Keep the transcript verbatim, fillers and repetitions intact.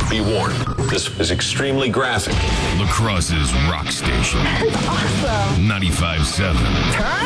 Be warned, this is extremely graphic. La Crosse's rock station. That's awesome. ninety-five point seven. Turn